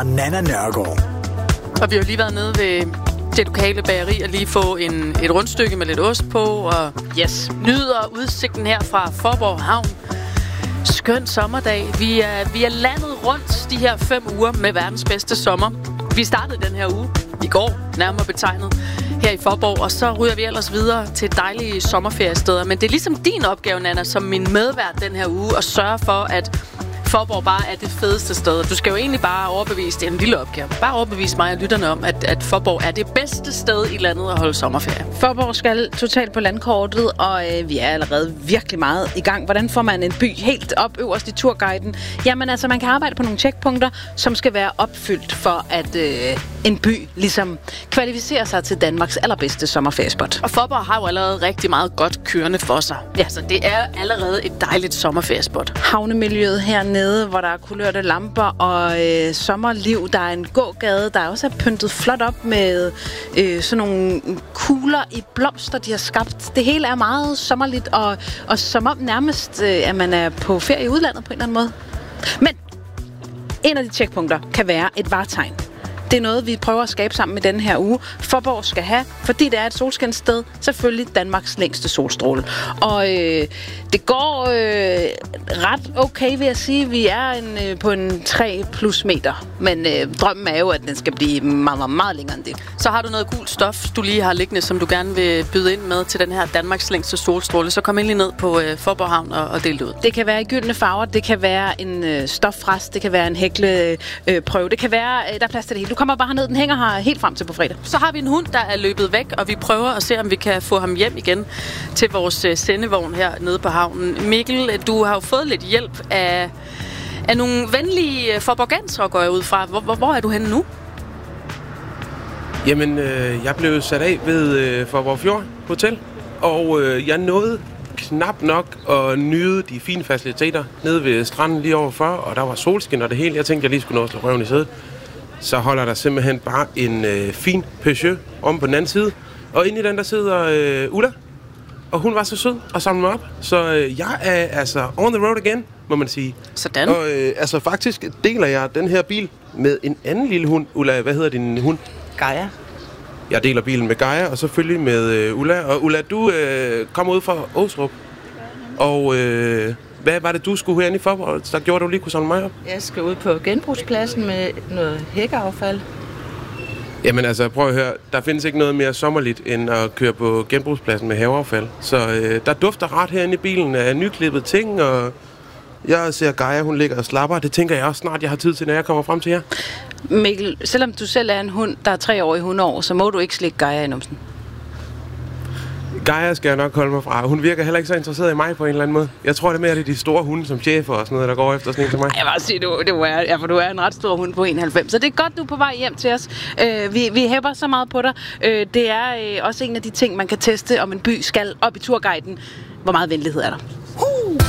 Nanna Nørgaard. Og vi har lige været nede ved det lokale bageri og lige få et rundstykke med lidt ost på. Og nyder udsigten her fra Faaborg Havn. Skøn sommerdag. Vi er landet rundt de her 5 uger med verdens bedste sommer. Vi startede den her uge i går, nærmere betegnet, her i Faaborg, og så ryger vi ellers videre til dejlige sommerferiesteder. Men det er ligesom din opgave, Nanna, som min medvært den her uge, at sørge for, at Faaborg bare er det fedeste sted. Du skal jo egentlig bare overbevise, det er en lille opgave, bare overbevise mig og lytterne om, at Faaborg er det bedste sted i landet at holde sommerferie. Faaborg skal totalt på landkortet, og vi er allerede virkelig meget i gang. Hvordan får man en by helt op øverst i turguiden? Jamen altså, man kan arbejde på nogle checkpunkter, som skal være opfyldt for, at en by ligesom kvalificerer sig til Danmarks allerbedste sommerferiespot. Og Faaborg har jo allerede rigtig meget godt kørende for sig. Ja, så det er allerede et dejligt sommerferiespot. Havnemiljøet hernede, hvor der er kulørte lamper og sommerliv. Der er en gågade, der også er pyntet flot op med sådan nogle kugler i blomster, de har skabt. Det hele er meget sommerligt, og som om nærmest, at man er på ferie i udlandet på en eller anden måde. Men en af de checkpunkter kan være et vartegn. Det er noget, vi prøver at skabe sammen med denne her uge. Faaborg skal have, fordi det er et solskinssted, selvfølgelig Danmarks længste solstråle. Og det går ret okay, vil jeg sige. Vi er på en 3+ meter. Men drømmen er jo, at den skal blive meget, meget, meget længere end det. Så har du noget gult stof, du lige har liggende, som du gerne vil byde ind med til den her Danmarks længste solstråle. Så kom endelig ned på Faaborg Havn og del det ud. Det kan være i gyldne farver, det kan være en stoffrest, det kan være en hækleprøve, det kan være, der er plads til det hele. Du kommer bare herned, den hænger her helt frem til på fredag. Så har vi en hund, der er løbet væk, og vi prøver at se, om vi kan få ham hjem igen til vores sendevogn her nede på havnen. Mikkel, du har jo fået lidt hjælp af nogle venlige forborgansere, går jeg ud fra. Hvor er du henne nu? Jamen, jeg blev sat af ved Faaborg Fjord Hotel, og jeg nåede knap nok at nyde de fine faciliteter nede ved stranden lige overfor, og der var solskin og det hele. Jeg tænkte, jeg lige skulle nå at slå røven i sædet. Så holder der simpelthen bare en fin Peugeot om på den anden side. Og inde i den, der sidder Ulla. Og hun var så sød og samlede mig op. Så jeg er altså on the road again, må man sige. Sådan. Og altså faktisk deler jeg den her bil med en anden lille hund. Ulla, hvad hedder din hund? Gaia. Jeg deler bilen med Gaia, og selvfølgelig med Ulla. Og Ulla, du kommer ud fra Åsrup. Og hvad var det, du skulle herinde i Faaborg, der gjorde, at du lige kunne samle mig op? Jeg skal ud på genbrugspladsen med noget hækkeaffald. Jamen altså, prøv at høre. Der findes ikke noget mere sommerligt, end at køre på genbrugspladsen med haveaffald. Så der dufter ret herinde i bilen af nyklippede ting, og jeg ser Gaia, hun ligger og slapper. Det tænker jeg også snart, jeg har tid til, når jeg kommer frem til jer. Mikkel, selvom du selv er en hund, der er 3 år i hundeår, så må du ikke slikke Gaia i numsen. Gaia skal jeg nok holde mig fra. Hun virker heller ikke så interesseret i mig på en eller anden måde. Jeg tror, det er mere de store hunde som chefer og sådan noget, der går efter sådan en til mig. Jeg vil også sige, du er en ret stor hund på 91. Så det er godt, du er på vej hjem til os. Vi hæpper så meget på dig. Det er også en af de ting, man kan teste, om en by skal op i turguiden. Hvor meget venlighed er der?